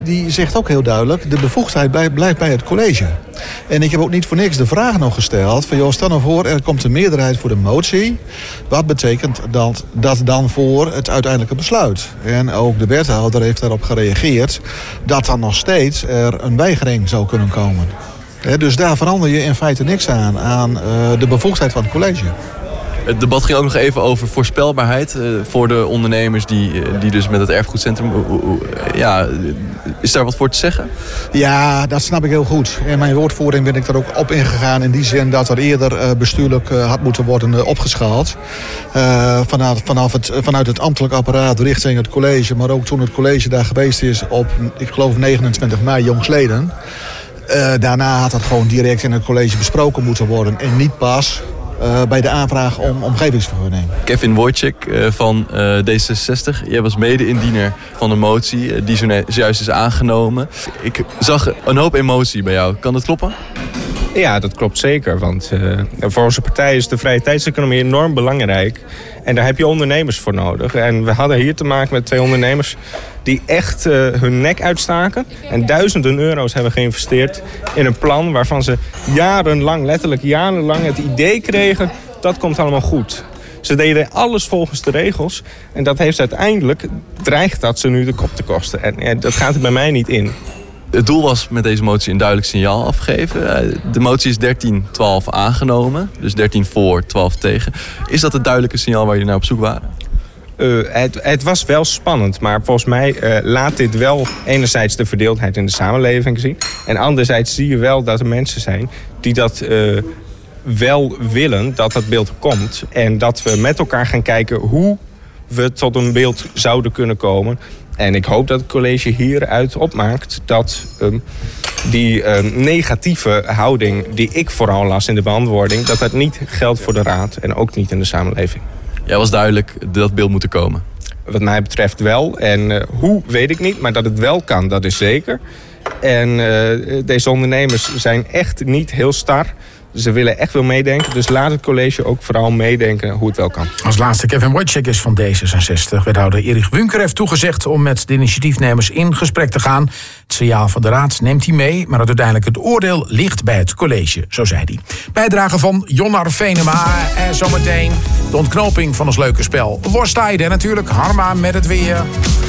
Die zegt ook heel duidelijk, de bevoegdheid blijft bij het college. En ik heb ook niet voor niks de vraag nog gesteld van, joh, stel nou voor, er komt een meerderheid voor de motie. Wat betekent dat dan voor het uiteindelijke besluit? En ook de wethouder heeft daarop gereageerd dat dan nog steeds er een weigering zou kunnen komen. Dus daar verander je in feite niks aan de bevoegdheid van het college. Het debat ging ook nog even over voorspelbaarheid voor de ondernemers die dus met het erfgoedcentrum... Ja, is daar wat voor te zeggen? Ja, dat snap ik heel goed. In mijn woordvoering ben ik daar ook op ingegaan in die zin dat er eerder bestuurlijk had moeten worden opgeschaald. Vanuit het ambtelijk apparaat richting het college, maar ook toen het college daar geweest is op, ik geloof 29 mei jongstleden. Daarna had dat gewoon direct in het college besproken moeten worden en niet pas bij de aanvraag om omgevingsvergunning. Kevin Wojcik van D66. Jij was mede-indiener van de motie die zojuist is aangenomen. Ik zag een hoop emotie bij jou. Kan dat kloppen? Ja, dat klopt zeker. Want voor onze partij is de vrije tijdseconomie enorm belangrijk. En daar heb je ondernemers voor nodig. En we hadden hier te maken met 2 ondernemers die echt hun nek uitstaken. En duizenden euro's hebben geïnvesteerd in een plan waarvan ze jarenlang, letterlijk jarenlang, het idee kregen, dat komt allemaal goed. Ze deden alles volgens de regels. En dat heeft uiteindelijk, dreigt dat ze nu de kop te kosten. En dat gaat er bij mij niet in. Het doel was met deze motie een duidelijk signaal afgeven. De motie is 13-12 aangenomen. Dus 13 voor, 12 tegen. Is dat het duidelijke signaal waar jullie naar op zoek waren? Het was wel spannend, maar volgens mij laat dit wel enerzijds de verdeeldheid in de samenleving zien. En anderzijds zie je wel dat er mensen zijn die dat wel willen, dat dat beeld komt. En dat we met elkaar gaan kijken hoe we tot een beeld zouden kunnen komen. En ik hoop dat het college hieruit opmaakt dat die negatieve houding die ik vooral las in de beantwoording, dat dat niet geldt voor de raad en ook niet in de samenleving. Ja, was duidelijk dat beeld moet er komen. Wat mij betreft wel. En hoe, weet ik niet. Maar dat het wel kan, dat is zeker. En deze ondernemers zijn echt niet heel star. Ze willen echt wel meedenken. Dus laat het college ook vooral meedenken hoe het wel kan. Als laatste Kevin Wojcik is van D66. Wethouder Erich Bunker heeft toegezegd om met de initiatiefnemers in gesprek te gaan. Het signaal van de raad neemt hij mee. Maar uiteindelijk het oordeel ligt bij het college, zo zei hij. Bijdrage van Jonnar Venema. En zometeen de ontknoping van ons leuke spel Worstijden. En natuurlijk Harma met het weer.